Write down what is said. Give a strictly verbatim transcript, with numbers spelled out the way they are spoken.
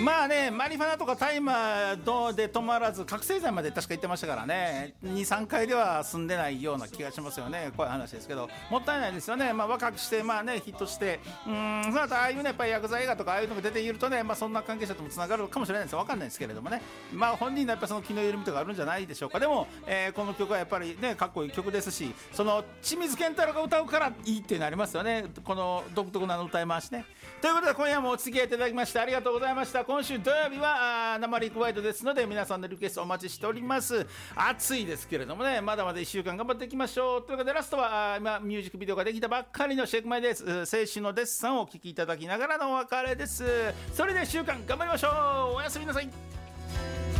まあね、マリファナとか大麻で止まらず覚醒剤まで確か言ってましたからね、にさんかいでは済んでないような気がしますよね。こういう話ですけど、もったいないですよね。まあ、若くしてまあねヒットして、うーんその後ああいうねやっぱり薬剤映画とかああいうのが出ているとね、まあ、そんな関係者ともつながるかもしれないですよ。わかんないですけれどもね、まあ本人のやっぱその気の緩みとかあるんじゃないでしょうか。でも、えー、この曲はやっぱりねかっこいい曲ですし、その清水健太郎が歌うからいいってなりますよね、この独特な歌い回しね。ということで今夜もお付き合いいただきましてありがとうございました。今週土曜日は生リクワイドですので、皆さんのリクエストお待ちしております。暑いですけれどもね、まだまだいっしゅうかん頑張っていきましょう。ということでラストは今ミュージックビデオができたばっかりのシェイクマイです。青春のデッサンをお聴きいただきながらのお別れです。それでいっしゅうかん頑張りましょう。おやすみなさい。